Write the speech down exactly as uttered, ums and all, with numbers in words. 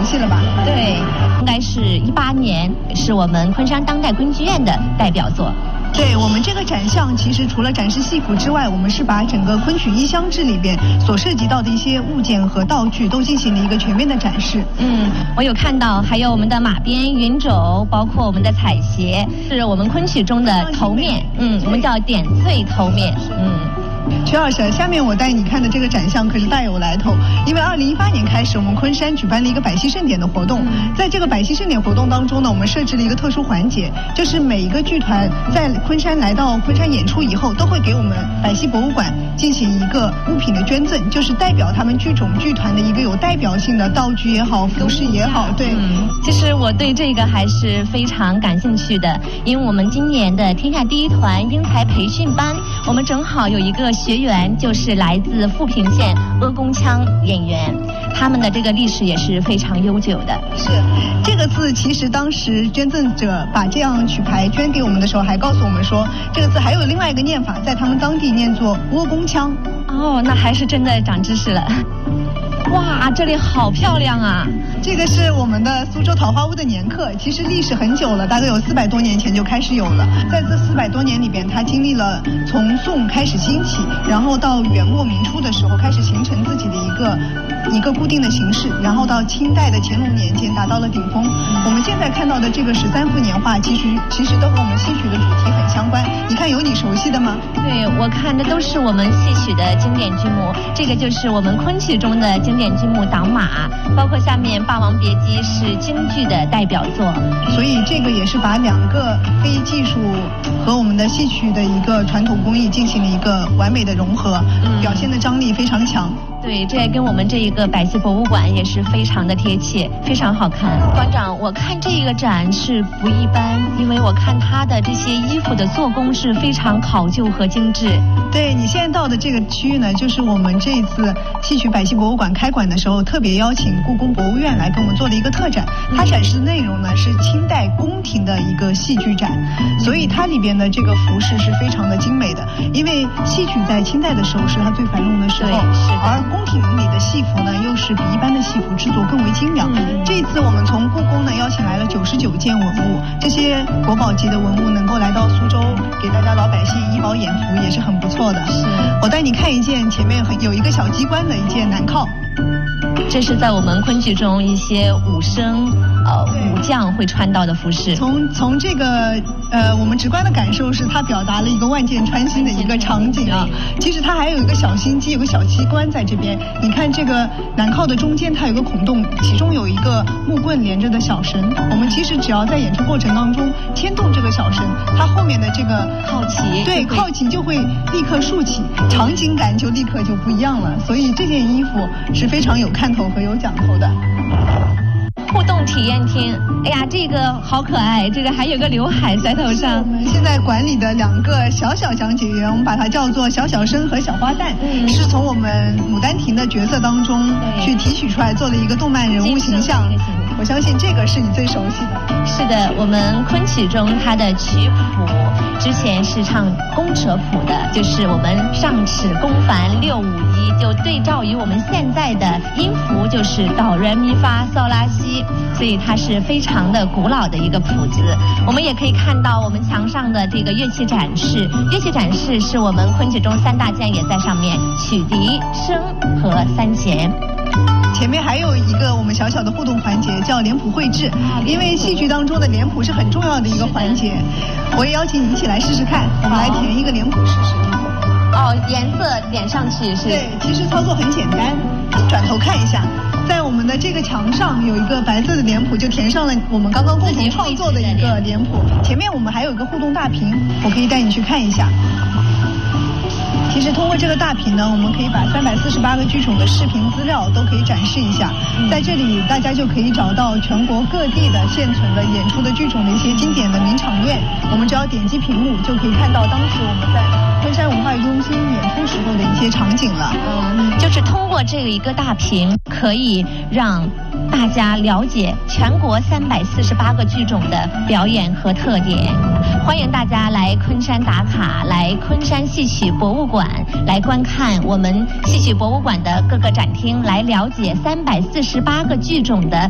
悉了吧？ 对，应该是一八年，是我们昆山当代昆剧院的代表作。 对，我们这个展项其实除了展示戏服之外，我们是把整个昆曲衣厢制里边所涉及到的一些物件和道具都进行了一个全面的展示。 嗯，我有看到，还有我们的马鞭、云肘，包括我们的彩鞋，是我们昆曲中的头面，嗯，我们叫点翠头面，嗯。 曲老师，下面我带你看的这个展项可是大有来头，因为二零一八年开始，我们昆山举办了一个百戏盛典的活动，在这个百戏盛典活动当中呢，我们设置了一个特殊环节，就是每一个剧团在昆山来到昆山演出以后，都会给我们百戏博物馆进行一个物品的捐赠，就是代表他们剧种剧团的一个有代表性的道具也好，服饰也好。对， 嗯，其实我对这个还是非常感兴趣的，因为我们今年的天下第一团英才培训班，我们正好有一个学员就是来自富平县阿公腔演员，他们的这个历史也是非常悠久的。 是，这个字其实当时捐赠者把这样曲牌捐给我们的时候，还告诉我们说，这个字还有另外一个念法，在他们当地念作阿公腔。 哦，那还是真的长知识了。哇，这里好漂亮啊！ 这个是我们的苏州桃花坞的年刻，其实历史很久了，大概有四百多年前就开始有了。在这四百多年里边，它经历了从宋开始兴起，然后到元末明初的时候开始形成自己的一个一个固定的形式，然后到清代的乾隆年间达到了顶峰。我们现在看到的这个十三幅年画，其实其实都和我们戏曲的主题很相关。你看有你熟悉的吗？ 对，我看的都是我们戏曲的经典剧目，这个就是我们昆曲中的经典剧目《党马》，包括下面《霸王别姬》是京剧的代表作， 所以这个也是把两个非遗技术和我们的戏曲的一个传统工艺进行了一个完美的融合，嗯、表现的张力非常强。 对，这跟我们这一个百戏博物馆也是非常的贴切，非常好看。馆长，我看这个展是不一般，因为我看它的这些衣服的做工是非常考究和精致。 对，你现在到的这个区域呢，就是我们这一次戏曲百戏博物馆开馆的时候，特别邀请故宫博物院来给我们做了一个特展。它展示的内容呢是清代宫廷的一个戏剧展，所以它里边的这个服饰是非常的精美的。因为戏曲在清代的时候是它最繁荣的时候，而宫廷里的戏服呢又是比一般的戏服制作更为精良。嗯、这一次我们从故宫呢邀请来了九十九件文物，这些国宝级的文物能够来到苏州给大家老百姓医保眼福，也是很不错的。 是， 我带你看一件前面有一个小机关的一件南靠。 这是在我们昆剧中一些武生呃武将会穿到的服饰。 从从这个呃我们直观的感受是它表达了一个万箭穿心的一个场景啊。其实它还有一个小心机，有个小机关在这边。你看这个南靠的中间它有个孔洞，其中有一个木棍连着的小绳。我们其实只要在演出过程当中牵动这个小绳，它后面的这个靠旗， 对，靠旗就会立刻竖起，场景感就立刻就不一样了。所以这件衣服是非常有看头和有讲头的。 互动体验厅，哎呀，这个好可爱，这个还有个刘海在头上。 我们现在馆里的两个小小讲解员，我们把它叫做小小生和小花旦，嗯、是从我们《牡丹亭》的角色当中去提取出来，做了一个动漫人物形象。我相信这个是你最熟悉的。 是的，我们昆曲中它的曲谱之前是唱宫扯谱的，就是我们上尺宫凡六五一，就对照于我们现在的音符就是哆来咪发嗦拉西，所以它是非常的古老的一个谱子。我们也可以看到我们墙上的这个乐器展示，乐器展示是我们昆曲中三大件也在上面，曲笛、笙和三弦。 前面还有一个我们小小的互动环节，叫脸谱绘制。因为戏剧当中的脸谱是很重要的一个环节，我也邀请你一起来试试看。我们来填一个脸谱试试。 哦，颜色点上去是？ 对，其实操作很简单。转头看一下，在我们的这个墙上有一个白色的脸谱，就填上了我们刚刚共同创作的一个脸谱。前面我们还有一个互动大屏，我可以带你去看一下。其实通过这个大屏呢，我们可以把三百四十八个剧种的视频资料都可以展示一下。在这里大家就可以找到全国各地的现存的演出的剧种的一些经典的名场面。我们只要点击屏幕就可以看到当时我们在昆山文化中心演出时候的一些场景了。 嗯，就是通过这个一个大屏，可以让大家了解全国三百四十八个剧种的表演和特点。欢迎大家来昆山打卡，来昆山戏曲博物馆来观看我们戏曲博物馆的各个展厅，来了解三百四十八个剧种的